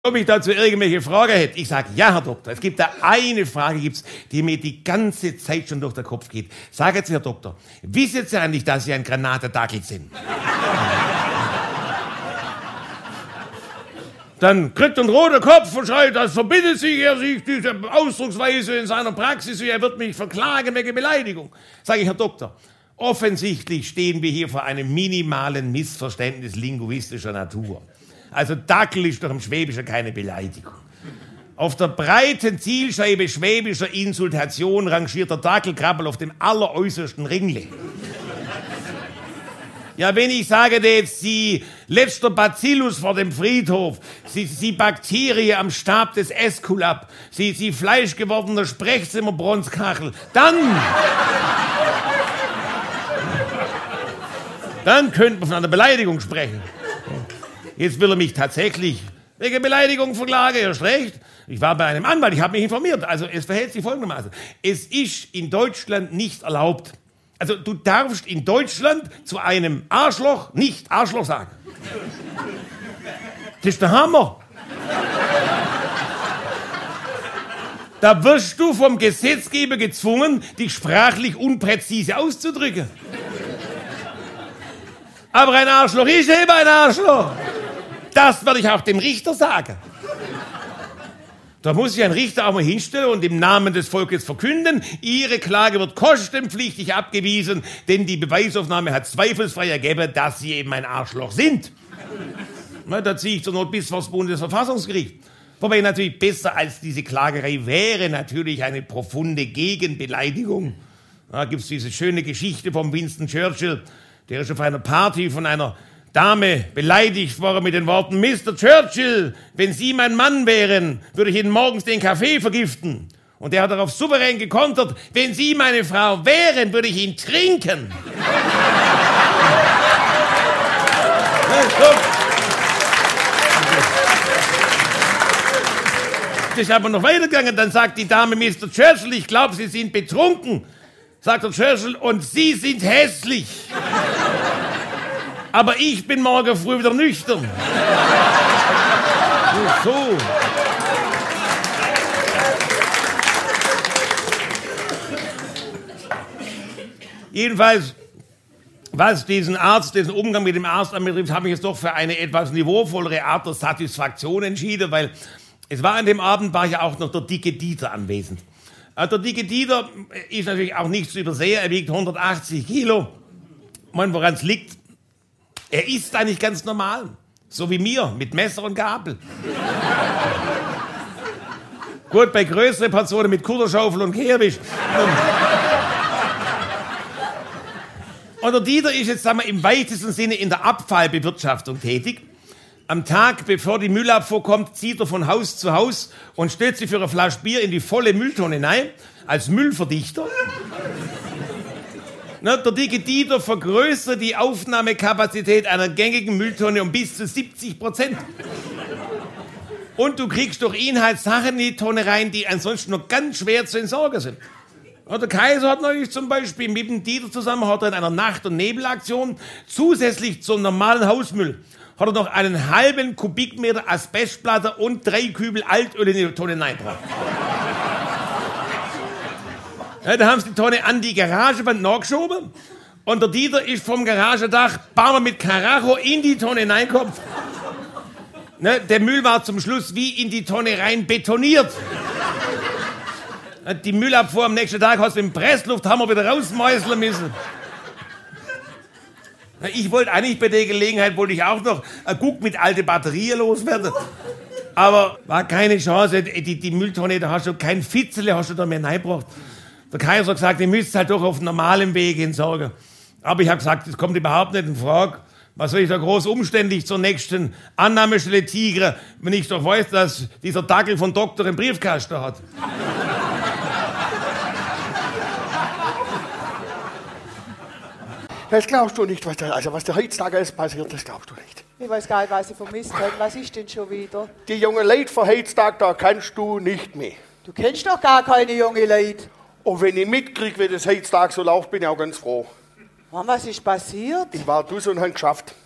ob ich dazu irgendwelche Frage hätte. Ich sage, ja, Herr Doktor, es gibt da eine Frage, die mir die ganze Zeit schon durch den Kopf geht. Sagen Sie, Herr Doktor, wissen Sie eigentlich, dass Sie ein Granatendackel sind? Dann kriegt ein roter Kopf und schreit, das verbietet sich, er sich diese Ausdrucksweise in seiner Praxis, er wird mich verklagen wegen Beleidigung. Sage ich, Herr Doktor, offensichtlich stehen wir hier vor einem minimalen Missverständnis linguistischer Natur. Also Dackel ist doch im Schwäbischen keine Beleidigung. Auf der breiten Zielscheibe schwäbischer Insultation rangiert der Dackelkrabbel auf dem alleräußersten Ringle. Ja, wenn ich sage jetzt, Sie letzter Bacillus vor dem Friedhof, Sie Bakterie am Stab des Äskulap, Sie fleischgewordener Sprechzimmerbronzkachel, dann könnte man von einer Beleidigung sprechen. Jetzt will er mich tatsächlich wegen Beleidigung verklagen, erst recht. Ich war bei einem Anwalt, ich habe mich informiert. Also es verhält sich folgendermaßen. Es ist in Deutschland nicht erlaubt. Also du darfst in Deutschland zu einem Arschloch nicht Arschloch sagen. Das ist der Hammer. Da wirst du vom Gesetzgeber gezwungen, dich sprachlich unpräzise auszudrücken. Aber ein Arschloch ist eben ein Arschloch. Das werde ich auch dem Richter sagen. Da muss sich ein Richter auch mal hinstellen und im Namen des Volkes verkünden, Ihre Klage wird kostenpflichtig abgewiesen, denn die Beweisaufnahme hat zweifelsfrei ergeben, dass Sie eben ein Arschloch sind. Na, da ziehe ich zur Not bis vor das Bundesverfassungsgericht. Wobei natürlich besser als diese Klagerei wäre natürlich eine profunde Gegenbeleidigung. Da gibt es diese schöne Geschichte von Winston Churchill, der ist auf einer Party von einer Dame beleidigt worden mit den Worten, Mr. Churchill, wenn Sie mein Mann wären, würde ich Ihnen morgens den Kaffee vergiften. Und er hat darauf souverän gekontert, wenn Sie meine Frau wären, würde ich ihn trinken. Das ist aber noch weitergegangen. Dann sagt die Dame, Mr. Churchill, ich glaube, Sie sind betrunken. Sagt der Churchill, und Sie sind hässlich. Aber ich bin morgen früh wieder nüchtern. So. Jedenfalls, was diesen Umgang mit dem Arzt anbetrifft, habe ich jetzt doch für eine etwas niveauvollere Art der Satisfaktion entschieden, weil es war an dem Abend, war ja auch noch der dicke Dieter anwesend. Der dicke Dieter ist natürlich auch nicht zu übersehen, er wiegt 180 Kilo. Woran es liegt? Er isst eigentlich ganz normal, so wie mir, mit Messer und Gabel. Gut, bei größeren Portionen mit Kutterschaufel und Kehrwisch. Und der Dieter ist jetzt, sagen wir, im weitesten Sinne in der Abfallbewirtschaftung tätig. Am Tag, bevor die Müllabfuhr kommt, zieht er von Haus zu Haus und stellt sich für eine Flasche Bier in die volle Mülltonne hinein, als Müllverdichter. Der dicke Dieter vergrößert die Aufnahmekapazität einer gängigen Mülltonne um bis zu 70%. Und du kriegst durch ihn halt Sachen in die Tonne rein, die ansonsten noch ganz schwer zu entsorgen sind. Der Kaiser hat neulich zum Beispiel mit dem Dieter zusammen, hat er in einer Nacht- und Nebelaktion zusätzlich zum normalen Hausmüll hat er noch einen halben Kubikmeter Asbestplatte und 3 Kübel Altöl in die Tonne hineingebracht. Ja, da haben sie die Tonne an die Garagewand nachgeschoben und der Dieter ist vom Garagendach mit Karacho in die Tonne hineingekommen. Ne, der Müll war zum Schluss wie in die Tonne rein betoniert. Die Müllabfuhr am nächsten Tag hast du mit dem Presslufthammer wieder rausmeißeln müssen. Ich wollte eigentlich bei der Gelegenheit, auch noch ein Guck mit alten Batterien loswerden. Aber war keine Chance, die Mülltonne, da hast du kein Fitzele, hast du da mehr reingebracht. Der Kaiser hat gesagt, ihr müsst halt doch auf normalem Weg entsorgen. Aber ich habe gesagt, das kommt überhaupt nicht in Frage. Was soll ich da groß umständlich zur nächsten Annahmestelle tigern, wenn ich doch weiß, dass dieser Dackel von Doktor einen Briefkasten hat. Das glaubst du nicht, was der heutzutage alles passiert, das glaubst du nicht. Ich weiß gar nicht, was Sie vermisst haben. Was ist denn schon wieder? Die jungen Leute von heutzutage, da kannst du nicht mehr. Du kennst doch gar keine jungen Leute. Und wenn ich mitkriege, wie das heutzutage so läuft, bin ich auch ganz froh. Mann, was ist passiert? Ich war dus und hab geschafft.